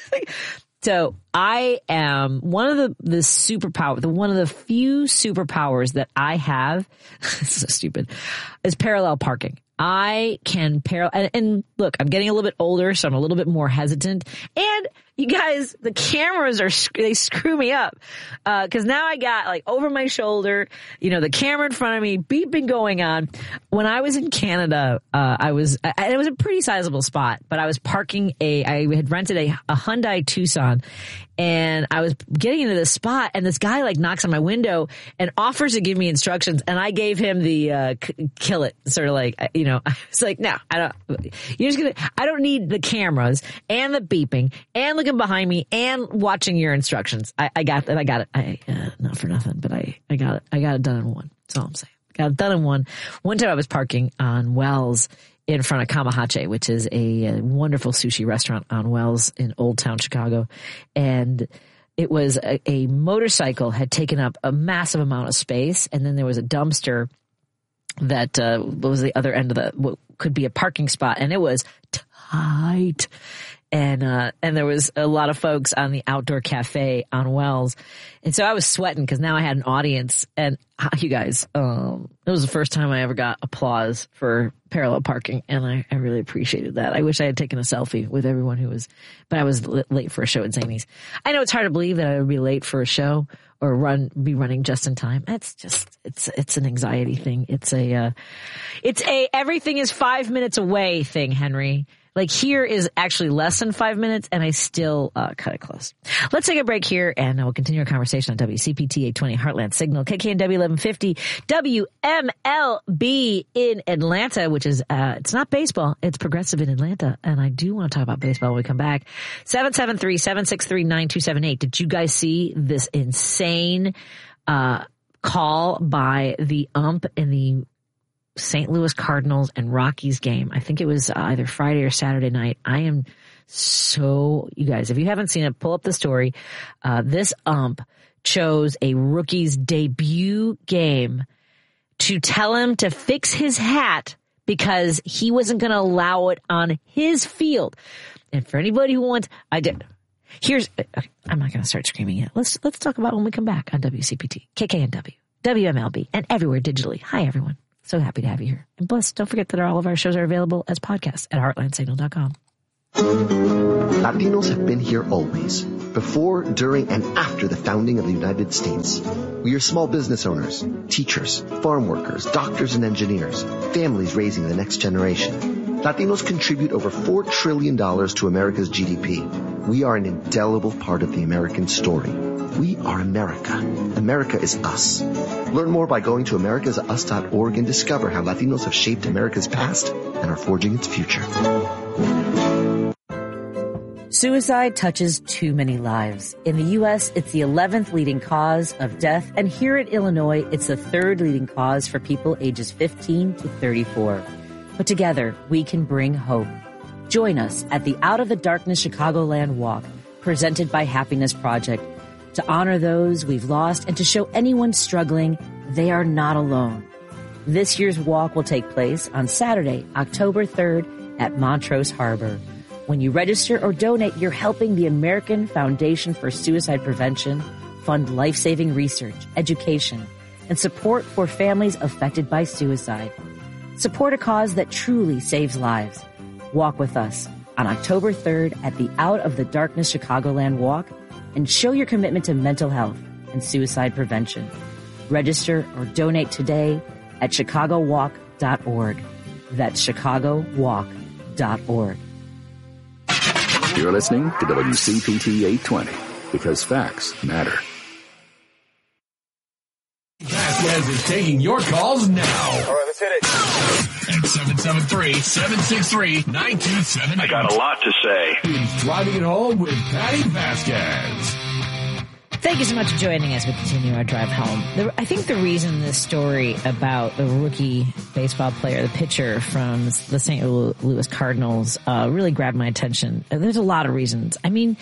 So I am one of the, the superpower, the one of the few superpowers that I have, so stupid, is parallel parking. I can parallel, and, and look, I'm getting a little bit older, so I'm a little bit more hesitant. And you guys, the cameras are, they screw me up. Uh, cause now I got like over my shoulder, you know, the camera in front of me, beeping going on. When I was in Canada, uh, I was, I, it was a pretty sizable spot, but I was parking a, I had rented a, a Hyundai Tucson, and I was getting into this spot, and this guy like knocks on my window and offers to give me instructions. And I gave him the, uh, c- kill it, sort of like, you know, I was like, no, I don't, you're just gonna, I don't need the cameras and the beeping and looking behind me and watching your instructions. I, I got that. I got it. I, uh, not for nothing, but I, I got it. I got it done in one. That's all I'm saying. Got it done in one. One time I was parking on Wells in front of Kamahache, which is a, a wonderful sushi restaurant on Wells in Old Town Chicago. And it was a, a motorcycle had taken up a massive amount of space. And then there was a dumpster that uh, was the other end of the, what could be a parking spot. And it was tight. And, uh, and there was a lot of folks on the outdoor cafe on Wells. And so I was sweating because now I had an audience. And uh, you guys, um, it was the first time I ever got applause for parallel parking. And I, I really appreciated that. I wish I had taken a selfie with everyone who was, but I was l- late for a show at Zanies. I know it's hard to believe that I would be late for a show or run, be running just in time. It's just, it's, it's an anxiety thing. It's a, uh, it's a, everything is five minutes away thing, Henry. Like here is actually less than five minutes, and I still uh, cut it close. Let's take a break here, and we'll continue our conversation on W C P T eight twenty Heartland Signal, K K N W eleven fifty, W M L B in Atlanta, which is, uh, it's not baseball, it's progressive in Atlanta. And I do want to talk about baseball when we come back. seven seven three, seven six three, nine two seven eight. Did you guys see this insane uh call by the ump in the Saint Louis Cardinals and Rockies game. I think it was either Friday or Saturday night. I am so, you guys, if you haven't seen it, pull up the story. Uh, this ump chose a rookie's debut game to tell him to fix his hat because he wasn't going to allow it on his field. And for anybody who wants, I did. Here's, I'm not going to start screaming yet. Let's, let's talk about it when we come back on W C P T, K K N W, W M L B, and everywhere digitally. Hi, everyone. So happy to have you here. And plus, don't forget that all of our shows are available as podcasts at heartland signal dot com. Latinos have been here always, before, during, and after the founding of the United States. We are small business owners, teachers, farm workers, doctors and engineers, families raising the next generation. Latinos contribute over four trillion dollars to America's G D P. We are an indelible part of the American story. We are America. America is us. Learn more by going to americas us dot org and discover how Latinos have shaped America's past and are forging its future. Suicide touches too many lives. In the U S, it's the eleventh leading cause of death, and here in Illinois, it's the third leading cause for people ages fifteen to thirty-four. But together, we can bring hope. Join us at the Out of the Darkness Chicagoland Walk, presented by Happiness Project, to honor those we've lost and to show anyone struggling they are not alone. This year's walk will take place on Saturday, October third at Montrose Harbor. When you register or donate, you're helping the American Foundation for Suicide Prevention fund life-saving research, education, and support for families affected by suicide. Support a cause that truly saves lives. Walk with us on October third at the Out of the Darkness Chicagoland Walk and show your commitment to mental health and suicide prevention. Register or donate today at chicago walk dot org. That's chicago walk dot org. You're listening to W C P T eight twenty because facts matter. Vasquez is taking your calls now. All right, let's hit it. At seven seven three, seven six three, nine two seven eight. I got a lot to say. He's driving it home with Patty Vasquez. Thank you so much for joining us. We continue our drive home. The, I think the reason this story about the rookie baseball player, the pitcher from the Saint Louis Cardinals, uh, really grabbed my attention. There's a lot of reasons. I mean,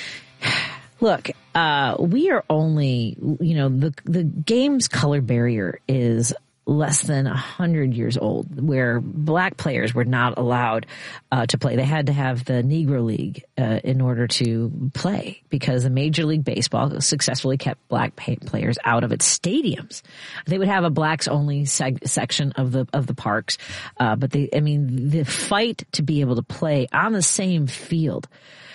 look, uh, we are only, you know, the the game's color barrier is less than a hundred years old, where black players were not allowed uh, to play. They had to have the Negro League uh, in order to play because the Major League Baseball successfully kept black pay- players out of its stadiums. They would have a blacks only seg- section of the of the parks, uh, but they, I mean, the fight to be able to play on the same field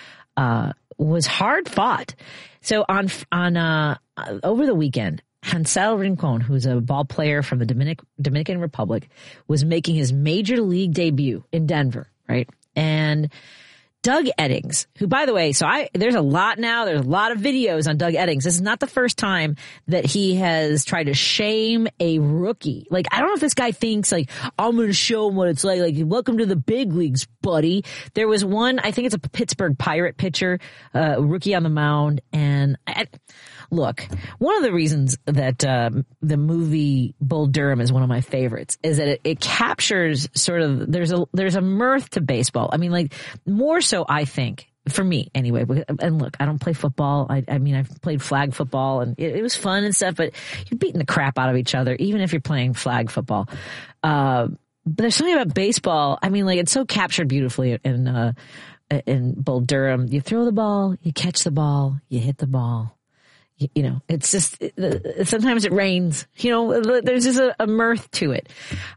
uh, was hard fought. So on on uh, over the weekend, Hansel Rincon, who's a ball player from the Dominic, Dominican Republic, was making his major league debut in Denver, right? And Doug Eddings, who, by the way, so I, there's a lot now, there's a lot of videos on Doug Eddings. This is not the first time that he has tried to shame a rookie. Like, I don't know if this guy thinks, like, I'm going to show him what it's like. Like, welcome to the big leagues, buddy. There was one, I think it's a Pittsburgh Pirate pitcher, uh, rookie on the mound, and I, look, one of the reasons that uh, the movie Bull Durham is one of my favorites is that it, it captures sort of, there's a there's a mirth to baseball. I mean, like, more so, I think, for me anyway. And look, I don't play football. I, I mean, I've played flag football, and it, it was fun and stuff, but you're beating the crap out of each other, even if you're playing flag football. Uh, but there's something about baseball. I mean, like, it's so captured beautifully in, uh, in Bull Durham. You throw the ball, you catch the ball, you hit the ball. You know, it's just, sometimes it rains, you know, there's just a, a mirth to it.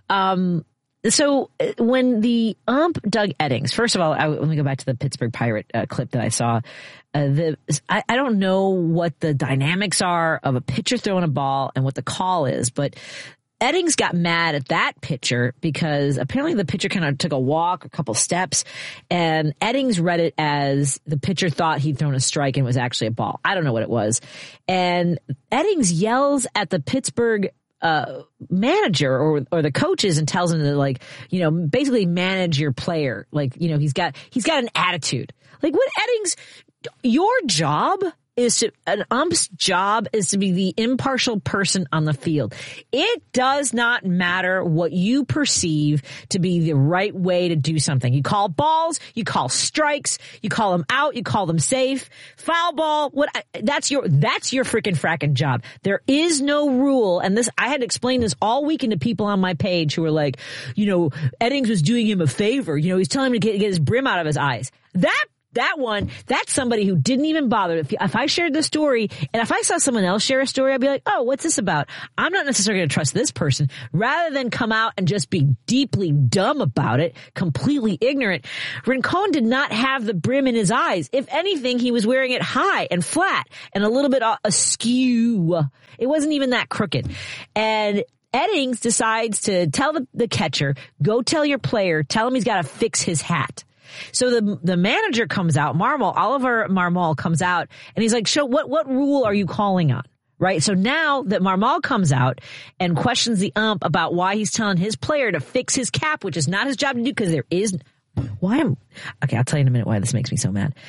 Um, so when the ump Doug Eddings, first of all, I, let me go back to the Pittsburgh Pirate uh, clip that I saw. Uh, the I, I don't know what the dynamics are of a pitcher throwing a ball and what the call is, but Eddings got mad at that pitcher because apparently the pitcher kind of took a walk, a couple steps, and Eddings read it as the pitcher thought he'd thrown a strike and it was actually a ball. I don't know what it was. And Eddings yells at the Pittsburgh uh manager or or the coaches and tells him to, like, you know, basically manage your player. Like, you know, he's got he's got an attitude. Like, what, Eddings, your job is to, an ump's job is to be the impartial person on the field. It does not matter what you perceive to be the right way to do something. You call balls, you call strikes, you call them out, you call them safe, foul ball, what, that's your, that's your freaking fracking job. There is no rule. And this, I had to explain this all weekend to people on my page who were like, you know, Eddings was doing him a favor. You know, he's telling him to get, get his brim out of his eyes. That That one, that's somebody who didn't even bother. If, if I shared the story, and if I saw someone else share a story, I'd be like, oh, what's this about? I'm not necessarily going to trust this person. Rather than come out and just be deeply dumb about it, completely ignorant, Rincon did not have the brim in his eyes. If anything, he was wearing it high and flat and a little bit askew. It wasn't even that crooked. And Eddings decides to tell the, the catcher, go tell your player, tell him he's got to fix his hat. So the the manager comes out, Marmol, Oliver Marmol comes out, and he's like, "Show what what rule are you calling on?" Right? So now that Marmol comes out and questions the ump about why he's telling his player to fix his cap, which is not his job to do, because there is why am okay. I'll tell you in a minute why this makes me so mad.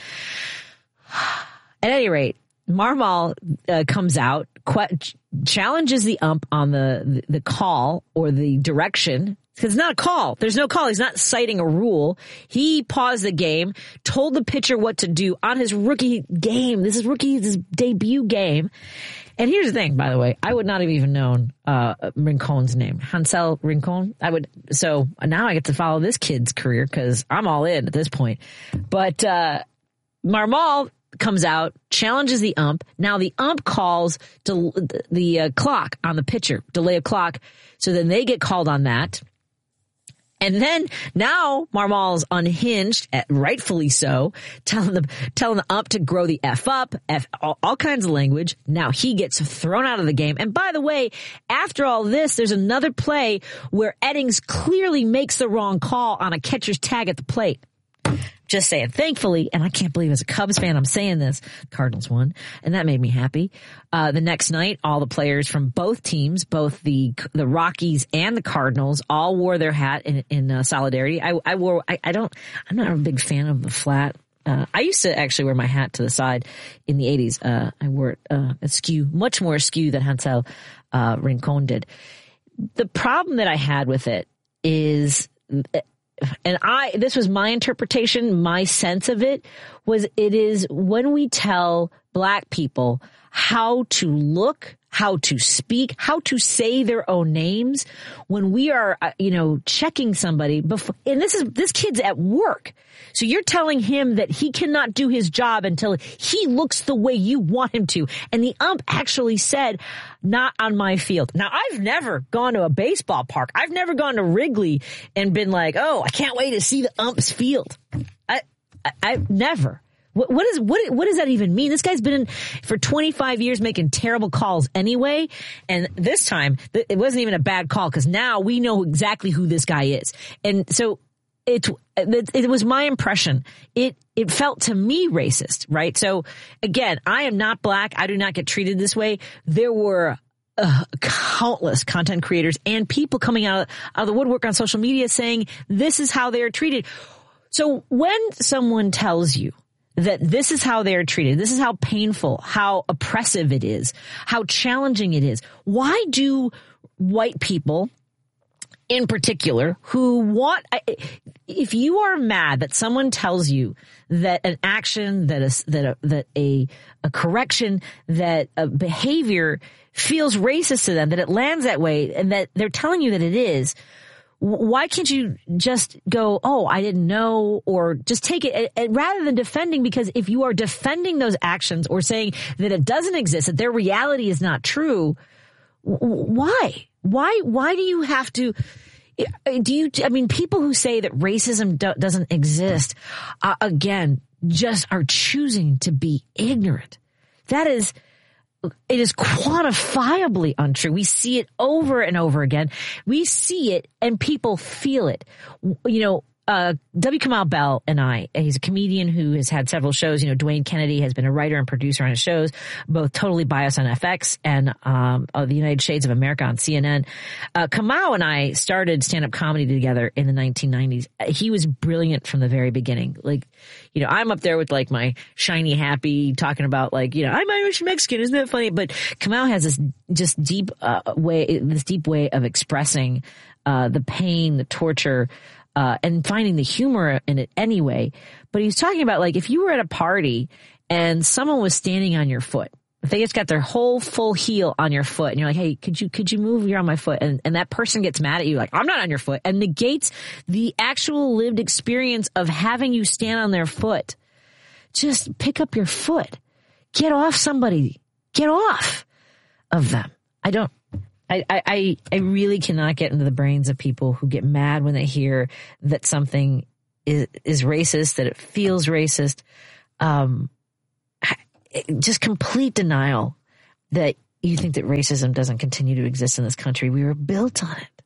At any rate, Marmol uh, comes out, que- challenges the ump on the, the the call or the direction. Because it's not a call. There's no call. He's not citing a rule. He paused the game, told the pitcher what to do on his rookie game. This is rookie, this debut game. And here's the thing, by the way. I would not have even known uh Rincon's name. Hansel Rincon. I would. So now I get to follow this kid's career because I'm all in at this point. But uh Marmol comes out, challenges the ump. Now the ump calls del- the uh, clock on the pitcher, delay of clock. So then they get called on that. And then now Marmol's unhinged, rightfully so, telling the telling the ump to grow the F up, F, all, all kinds of language. Now he gets thrown out of the game. And by the way, after all this, there's another play where Eddings clearly makes the wrong call on a catcher's tag at the plate. Just saying, thankfully, and I can't believe as a Cubs fan I'm saying this, Cardinals won, and that made me happy. Uh, the next night, all the players from both teams, both the the Rockies and the Cardinals, all wore their hat in, in uh, solidarity. I, I wore, I, I don't, I'm not a big fan of the flat. Uh, I used to actually wear my hat to the side in the eighties. Uh, I wore it uh, askew, much more askew than Hansel uh, Rincon did. The problem that I had with it is, and I, this was my interpretation, my sense of it, was it is when we tell black people how to look, how to speak, how to say their own names, when we are, uh, you know, checking somebody before, and this is, this kid's at work. So you're telling him that he cannot do his job until he looks the way you want him to. And the ump actually said, not on my field. Now, I've never gone to a baseball park. I've never gone to Wrigley and been like, oh, I can't wait to see the ump's field. I, I I've never. What, what is what? What does that even mean? This guy's been in for twenty-five years making terrible calls anyway, and this time it wasn't even a bad call because now we know exactly who this guy is, and so it it, it was my impression. It it felt to me racist, right? So again, I am not black. I do not get treated this way. There were Uh, countless content creators and people coming out of, out of the woodwork on social media saying this is how they are treated. So when someone tells you that this is how they are treated, this is how painful, how oppressive it is, how challenging it is, why do white people in particular who want, if you are mad that someone tells you that an action, that a, that a, that a, a correction, that a behavior feels racist to them, that it lands that way, and that they're telling you that it is, why can't you just go, oh, I didn't know, or just take it, and rather than defending, because if you are defending those actions or saying that it doesn't exist, that their reality is not true, why? Why, why do you have to, do you, I mean, people who say that racism do, doesn't exist, uh, again, just are choosing to be ignorant. That is, it is quantifiably untrue. We see it over and over again. We see it and people feel it. You know, uh, W. Kamau Bell and I, he's a comedian who has had several shows. You know, Dwayne Kennedy has been a writer and producer on his shows, both Totally Biased on F X and um, uh, The United Shades of America on C N N. Uh, Kamau and I started stand-up comedy together in the nineteen nineties. He was brilliant from the very beginning. Like, you know, I'm up there with like my shiny happy talking about like, you know, I'm Irish Mexican, isn't that funny? But Kamau has this just deep uh, way, this deep way of expressing uh, the pain, the torture, Uh, and finding the humor in it anyway. But he's talking about like if you were at a party and someone was standing on your foot, if they just got their whole full heel on your foot and you're like, hey, could you, could you move? You're on my foot. And, and that person gets mad at you like, I'm not on your foot, and negates the actual lived experience of having you stand on their foot. Just pick up your foot. Get off somebody. Get off of them. I don't, I, I, I really cannot get into the brains of people who get mad when they hear that something is, is racist, that it feels racist. Um, just complete denial that you think that racism doesn't continue to exist in this country. We were built on it.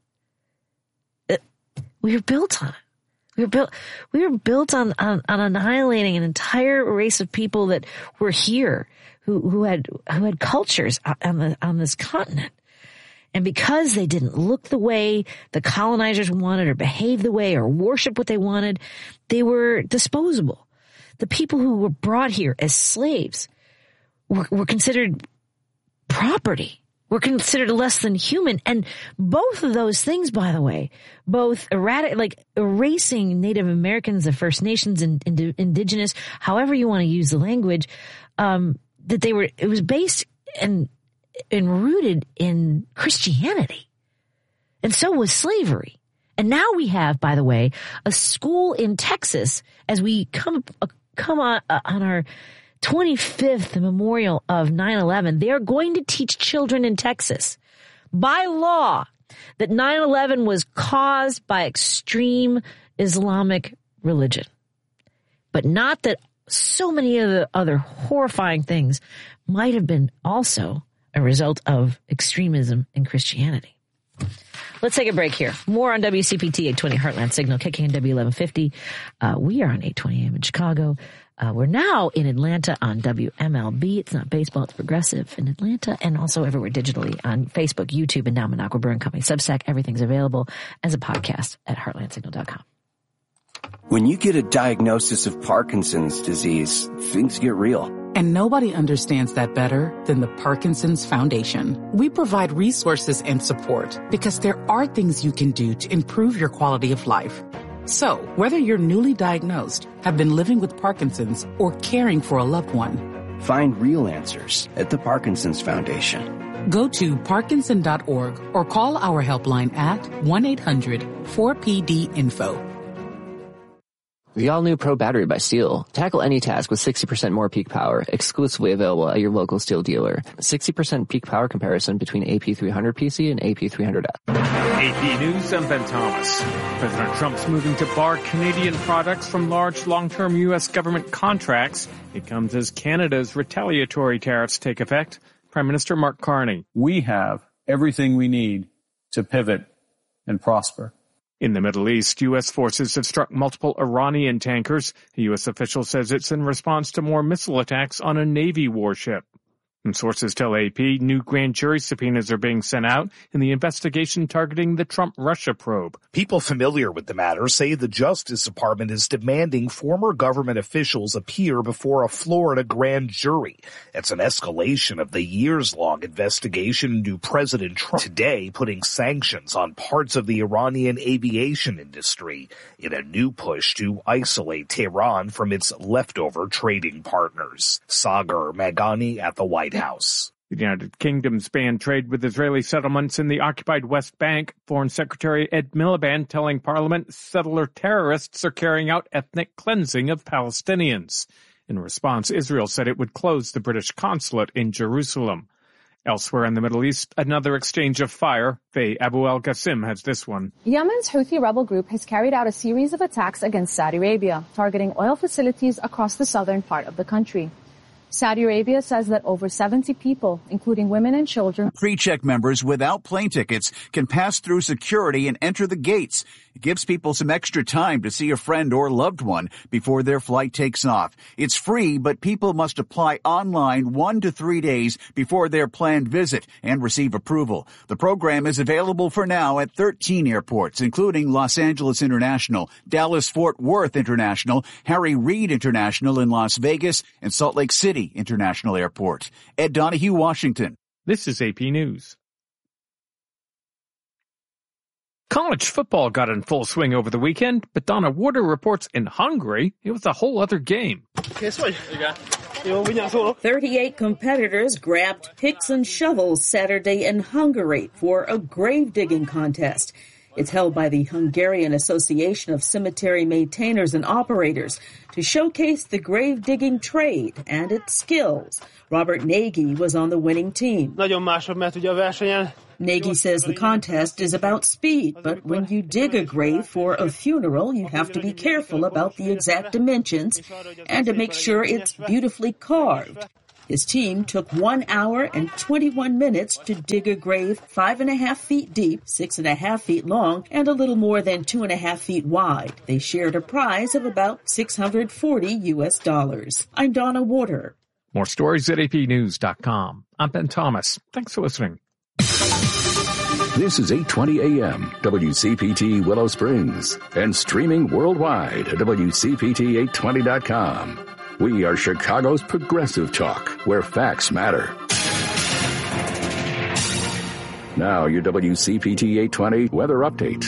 it we were built on it. We were built, we were built on, on, on annihilating an entire race of people that were here, who, who had, who had cultures on the, on this continent. And because they didn't look the way the colonizers wanted or behave the way or worship what they wanted, they were disposable. The people who were brought here as slaves were, were considered property, were considered less than human. And both of those things, by the way, both erratic, like erasing Native Americans, the First Nations, and, and indigenous, however you want to use the language, um, that they were, it was based and and rooted in Christianity. And so was slavery. And now we have, by the way, a school in Texas as we come, uh, come on, uh, on our twenty-fifth memorial of nine eleven. They are going to teach children in Texas by law that nine eleven was caused by extreme Islamic religion, but not that so many of the other horrifying things might have been also a result of extremism in Christianity. Let's take a break here. More on W C P T eight twenty Heartland Signal, K K N W eleven fifty. Uh, we are on eight twenty A M in Chicago. Uh, we're now in Atlanta on W M L B. It's not baseball, it's progressive in Atlanta, and also everywhere digitally on Facebook, YouTube, and now Minocqua Brewing Company. Substack, everything's available as a podcast at heartland signal dot com. When you get a diagnosis of Parkinson's disease, things get real. And nobody understands that better than the Parkinson's Foundation. We provide resources and support because there are things you can do to improve your quality of life. So, whether you're newly diagnosed, have been living with Parkinson's, or caring for a loved one, find real answers at the Parkinson's Foundation. Go to parkinson dot org or call our helpline at one eight hundred four P D info. The all-new Pro Battery by Steel. Tackle any task with sixty percent more peak power, exclusively available at your local Steel dealer. sixty percent peak power comparison between A P three hundred P C and A P three hundred F. A P News, I'm Ben Thomas. President Trump's moving to bar Canadian products from large long-term U S government contracts. It comes as Canada's retaliatory tariffs take effect. Prime Minister Mark Carney. We have everything we need to pivot and prosper. In the Middle East, U S forces have struck multiple Iranian tankers. A U S official says it's in response to more missile attacks on a Navy warship. And sources tell A P new grand jury subpoenas are being sent out in the investigation targeting the Trump-Russia probe. People familiar with the matter say the Justice Department is demanding former government officials appear before a Florida grand jury. It's an escalation of the years-long investigation into President Trump, today putting sanctions on parts of the Iranian aviation industry in a new push to isolate Tehran from its leftover trading partners. Sagar Magani at the White House. The United Kingdom's banned trade with Israeli settlements in the occupied West Bank. Foreign Secretary Ed Miliband telling Parliament settler terrorists are carrying out ethnic cleansing of Palestinians. In response, Israel said it would close the British consulate in Jerusalem. Elsewhere in the Middle East, another exchange of fire. Faye Abu al-Qasim has this one. Yemen's Houthi rebel group has carried out a series of attacks against Saudi Arabia, targeting oil facilities across the southern part of the country. Saudi Arabia says that over seventy people, including women and children. Pre-check members without plane tickets can pass through security and enter the gates. It gives people some extra time to see a friend or loved one before their flight takes off. It's free, but people must apply online one to three days before their planned visit and receive approval. The program is available for now at thirteen airports, including Los Angeles International, Dallas-Fort Worth International, Harry Reid International in Las Vegas, and Salt Lake City International Airport. Ed Donahue, Washington. This is A P News. College football got in full swing over the weekend, but Donna Warder reports in Hungary, it was a whole other game. thirty-eight competitors grabbed picks and shovels Saturday in Hungary for a grave digging contest. It's held by the Hungarian Association of Cemetery Maintainers and Operators to showcase the grave digging trade and its skills. Robert Nagy was on the winning team. Nagy says the contest is about speed, but when you dig a grave for a funeral, you have to be careful about the exact dimensions and to make sure it's beautifully carved. His team took one hour and twenty-one minutes to dig a grave five and a half feet deep, six and a half feet long, and a little more than two and a half feet wide. They shared a prize of about six hundred forty U S dollars. I'm Donna Warder. More stories at A P news dot com. I'm Ben Thomas. Thanks for listening. This is eight twenty A M, W C P T Willow Springs, and streaming worldwide at W C P T eight twenty dot com. We are Chicago's progressive talk, where facts matter. Now your W C P T eight twenty weather update.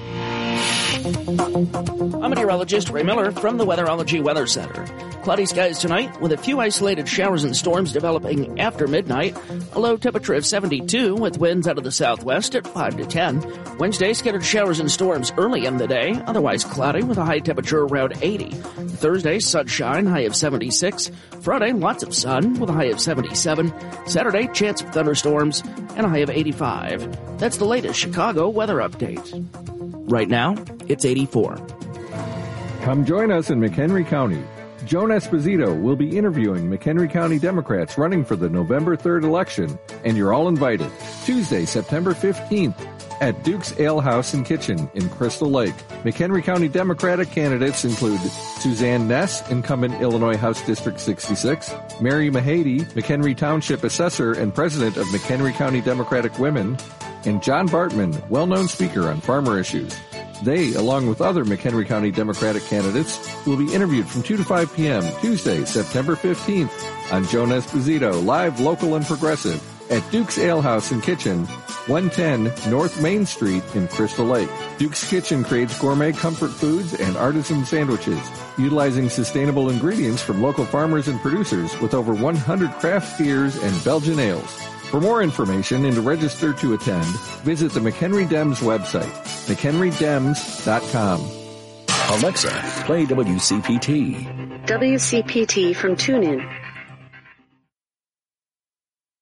I'm meteorologist Ray Miller from the Weatherology Weather Center. Cloudy skies tonight with a few isolated showers and storms developing after midnight. A low temperature of seventy-two with winds out of the southwest at five to ten. Wednesday, scattered showers and storms early in the day, otherwise cloudy with a high temperature around eighty. Thursday, sunshine, high of seventy-six. Friday, lots of sun with a high of seventy-seven. Saturday, chance of thunderstorms and a high of eighty-five. That's the latest Chicago weather update. Right now, it's eighty-four. Come join us in McHenry County. Joan Esposito will be interviewing McHenry County Democrats running for the November third election, and you're all invited. Tuesday, September fifteenth, at Duke's Ale House and Kitchen in Crystal Lake. McHenry County Democratic candidates include Suzanne Ness, incumbent Illinois House District sixty-six, Mary Mahady, McHenry Township Assessor and President of McHenry County Democratic Women, and John Bartman, well-known speaker on farmer issues. They, along with other McHenry County Democratic candidates, will be interviewed from two to five p.m. Tuesday, September fifteenth on Joan Esposito, live, local, and progressive at Duke's Ale House and Kitchen, one ten North Main Street in Crystal Lake. Duke's Kitchen creates gourmet comfort foods and artisan sandwiches, utilizing sustainable ingredients from local farmers and producers with over one hundred craft beers and Belgian ales. For more information and to register to attend, visit the McHenry Dems website, mchenry dems dot com. Alexa, play W C P T. W C P T from TuneIn.